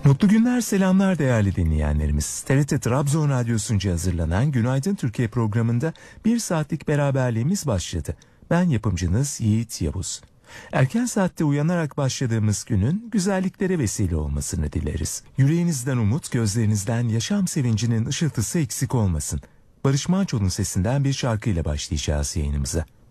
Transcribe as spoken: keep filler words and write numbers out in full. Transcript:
Mutlu günler, selamlar değerli dinleyenlerimiz. T R T Trabzon Radyosu'nca hazırlanan Günaydın Türkiye programında bir saatlik beraberliğimiz başladı. Ben yapımcınız Yiğit Yavuz. Erken saatte uyanarak başladığımız günün güzelliklere vesile olmasını dileriz. Yüreğinizden umut, gözlerinizden yaşam sevincinin ışıltısı eksik olmasın. Barış Manço'nun sesinden bir şarkıyla başlayacağız yayınımıza.